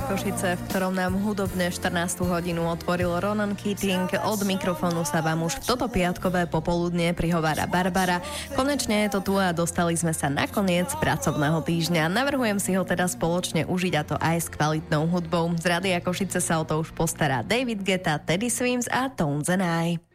Košice, v ktorom nám hudobne 14. hodinu otvoril Ronan Keating. Od mikrofónu sa vám už v toto piatkové popoludne prihovára Barbara. Konečne je to tu a dostali sme sa na koniec pracovného týždňa. Navrhujem si ho teda spoločne užiť, a to aj s kvalitnou hudbou. Z Rádia Košice sa o to už postará David Guetta, Teddy Swims a Tones and I.